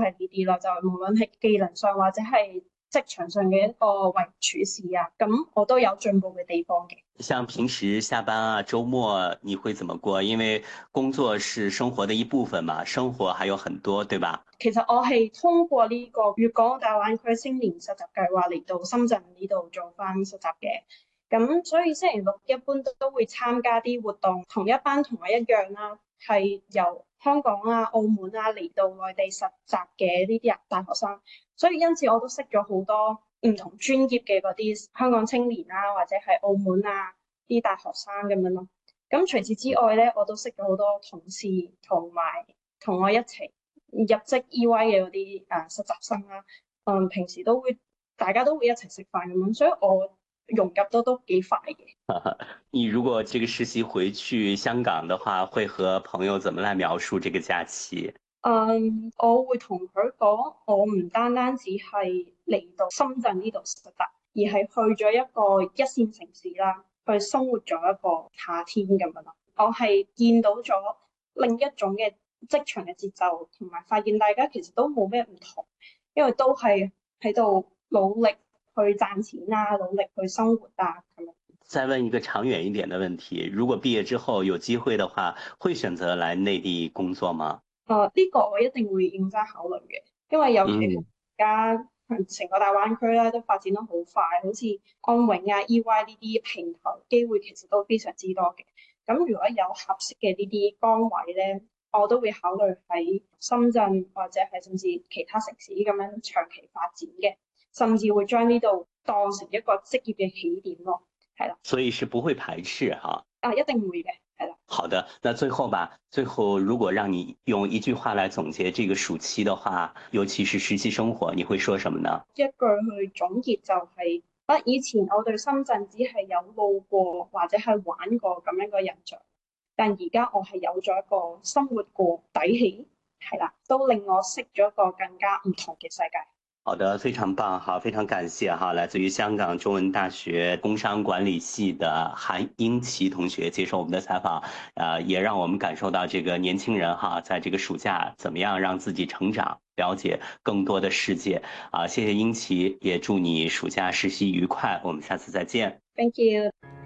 係呢啲咯，就無論係技能上或者係職場上嘅一個為人處事啊，咁我都有進步嘅地方嘅。 像平時下班啊、周末你會怎麼過？因為工作是生活的一部分嘛，生活還有很多，對吧？ 其實我係通過呢個粵港澳大灣區青年實習計劃嚟到深圳呢度做翻實習嘅，咁所以星期六一般都會參加啲活動，同一班同學一樣啦，係由香港啊、澳門啊嚟到內地實習嘅呢啲大學生，所以因此我都識咗好多唔同專業嘅嗰啲香港青年啊，或者係澳門啊啲大學生咁樣咯。咁除此之外咧，我都識咗好多同事同埋同我一齊入職 EY 嘅嗰啲實習生啦，平時大家都會一齊食飯咁樣，所以我融入都幾快嘅。 你如果這個實習回去香港的話，會和朋友怎麼來描述這個假期？ 我會同佢講，我唔單單只係嚟到深圳呢度實習，而係去咗一個一線城市啦，去生活咗一個夏天咁樣咯。我係見到咗另一種嘅職場嘅節奏，同埋發現大家其實都冇咩唔同，因為都係喺度努力去賺錢啊，努力去生活啊咁樣。 再問一個長遠一點的問題，如果畢業之後有機會的話，會選擇來內地工作嗎？ 呢個我一定會認真考慮嘅，因為尤其係嗯。 而家成個大灣區咧都發展得好快，好似安永啊、EY 呢啲平台機會其實都非常之多嘅。咁如果有合適嘅呢啲崗位咧，我都會考慮喺深圳或者係甚至其他城市咁樣長期發展嘅，甚至會將呢度當成一個職業嘅起點咯。係啦， 所以是不會排斥哈。 一定會嘅，係啦。 好的，那最後吧，最後如果讓你用一句話來總結這個暑期的話，尤其是實習生活，你會說什麼呢？ 一句去總結就係，以前我對深圳只係有路過或者係玩過咁樣嘅印象，但而家我係有咗一個生活過底氣，係啦，都令我識咗一個更加唔同嘅世界。 好的，非常棒哈，非常感謝哈，來自於香港中文大學工商管理系的韓英奇同學接受我們的採訪，也讓我們感受到這個年輕人哈，在這個暑假怎麼樣讓自己成長，了解更多的世界啊！謝謝英奇，也祝你暑假實習愉快，我們下次再見。 Thank you。